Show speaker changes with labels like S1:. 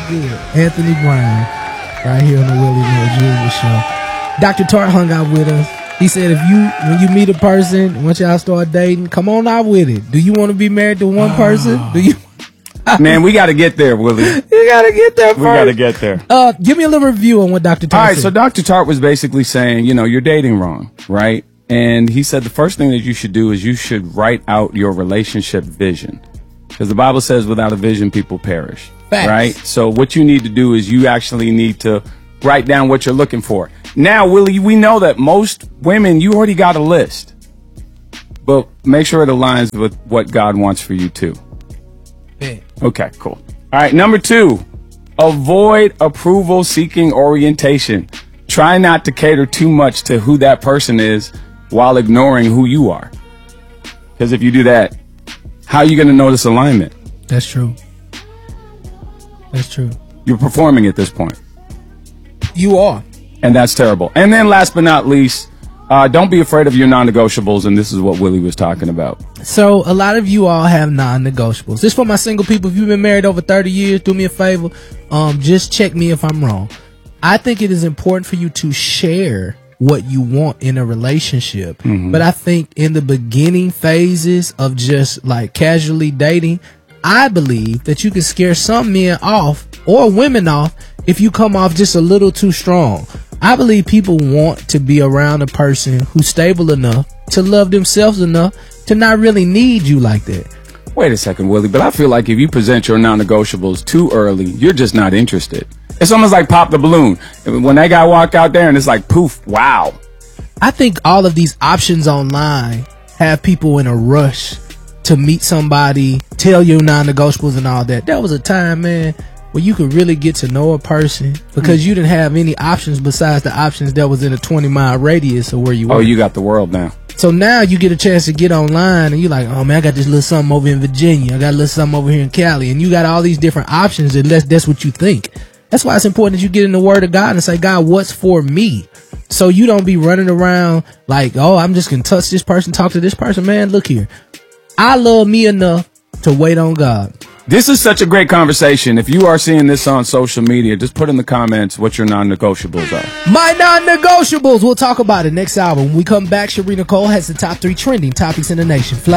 S1: good. Anthony Brown, right here on the Willie Neal Jr. Show. Dr. Tart hung out with us. He said, when you meet a person, once y'all start dating, come on out with it. Do you want to be married to one person? Do you?
S2: Man, we got to get there, Willie.
S1: You got to get there first.
S2: We got to get there.
S1: Give me a little review on what Dr. Tart said.
S2: All right, so Dr. Tart was basically saying, you're dating wrong, right? And he said the first thing that you should do is you should write out your relationship vision. Because the Bible says without a vision, people perish.
S1: Facts.
S2: Right? So what you need to do is you actually need to write down what you're looking for. Now, Willie, we know that most women, you already got a list. But make sure it aligns with what God wants for you, too.
S1: Yeah.
S2: Okay, cool. All right, number 2, avoid approval-seeking orientation. Try not to cater too much to who that person is while ignoring who you are. Because if you do that, how are you going to notice alignment?
S1: That's true. That's true.
S2: You're performing at this point.
S1: You are.
S2: And that's terrible. And then last but not least, don't be afraid of your non-negotiables. And this is what Willie was talking about.
S1: So a lot of you all have non-negotiables. This for my single people. If you've been married over 30 years, do me a favor. Just check me if I'm wrong. I think it is important for you to share what you want in a relationship. Mm-hmm. But I think in the beginning phases of just like casually dating, I believe that you can scare some men off or women off if you come off just a little too strong. I believe people want to be around a person who's stable enough to love themselves enough to not really need you like that.
S2: Wait a second, Willie, but I feel like if you present your non-negotiables too early, you're just not interested. It's almost like pop the balloon. When that guy walk out there and it's like, poof, wow.
S1: I think all of these options online have people in a rush to meet somebody, tell your non-negotiables and all that. There was a time, man, where you could really get to know a person because you didn't have any options besides the options that was in a 20-mile radius of where you were.
S2: Oh, you got the world now.
S1: So now you get a chance to get online and you're like, oh man, I got this little something over in Virginia. I got a little something over here in Cali. And you got all these different options unless that's what you think. That's why it's important that you get in the word of God and say, God, what's for me? So you don't be running around like, oh, I'm just going to touch this person, talk to this person. Man, look here. I love me enough to wait on God.
S2: This is such a great conversation. If you are seeing this on social media, just put in the comments what your non-negotiables are.
S1: My non-negotiables. We'll talk about it next hour. When we come back, Sharina Cole has the top 3 trending topics in the nation.